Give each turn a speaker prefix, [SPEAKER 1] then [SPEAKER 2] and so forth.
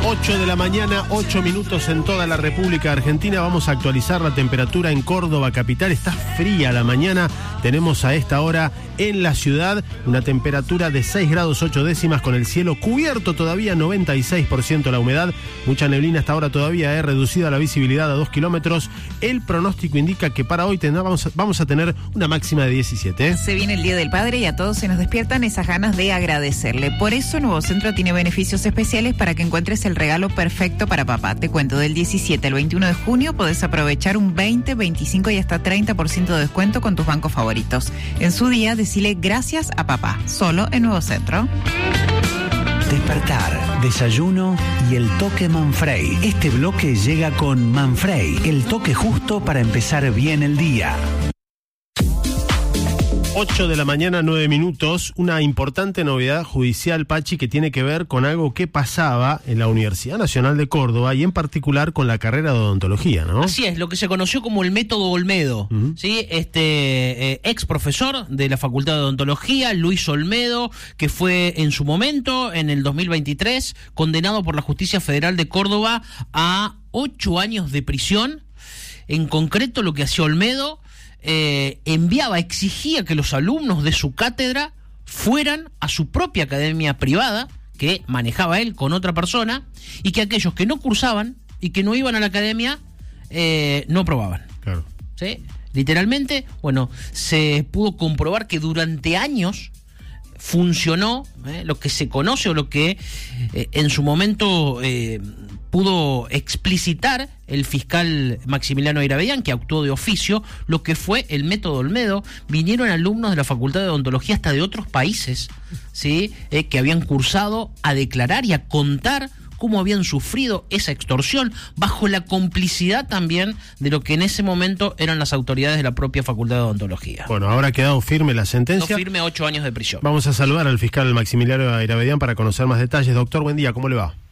[SPEAKER 1] 8 de la mañana, 8 minutos en toda la República Argentina. Vamos a actualizar la temperatura en Córdoba capital. Está fría la mañana. Tenemos a esta hora en la ciudad una temperatura de 6 grados 8 décimas con el cielo cubierto todavía, 96% la humedad. Mucha neblina hasta ahora todavía, reducida la visibilidad a 2 kilómetros. El pronóstico indica que para hoy vamos a tener una máxima de 17.
[SPEAKER 2] Se viene el Día del Padre y a todos se nos despiertan esas ganas de agradecerle. Por eso Nuevo Centro tiene beneficios especiales para que encuentres el regalo perfecto para papá. Te cuento, del 17 al 21 de junio podés aprovechar un 20, 25 y hasta 30% de descuento con tus bancos favoritos. En su día, decile gracias a papá, solo en Nuevo Centro.
[SPEAKER 3] Despertar, desayuno y el toque Manfrey. Este bloque llega con Manfrey, el toque justo para empezar bien el día.
[SPEAKER 1] 8 de la mañana, 9 minutos, una importante novedad judicial, Pachi, que tiene que ver con algo que pasaba en la Universidad Nacional de Córdoba y en particular con la carrera de odontología, ¿no?
[SPEAKER 4] Así es, lo que se conoció como el método Olmedo, ¿sí? Ex profesor de la Facultad de Odontología, Luis Olmedo, que fue en su momento, en el 2023, condenado por la Justicia Federal de Córdoba a 8 años de prisión. En concreto, lo que hacía Olmedo, exigía que los alumnos de su cátedra fueran a su propia academia privada, que manejaba él con otra persona, y que aquellos que no cursaban y que no iban a la academia no probaban. Claro. ¿Sí? Literalmente, se pudo comprobar que durante años funcionó lo que se conoce o lo que en su momento pudo explicitar el fiscal Maximiliano Irabedián, que actuó de oficio, lo que fue el método Olmedo. Vinieron alumnos de la Facultad de Odontología hasta de otros países, ¿sí? Que habían cursado, a declarar y a contar cómo habían sufrido esa extorsión, bajo la complicidad también de lo que en ese momento eran las autoridades de la propia Facultad de Odontología.
[SPEAKER 1] Bueno, ahora ha quedado firme la sentencia.
[SPEAKER 4] Quedó firme, 8 años de prisión.
[SPEAKER 1] Vamos a saludar al fiscal Maximiliano Irabedián para conocer más detalles. Doctor, buen día, ¿cómo le va?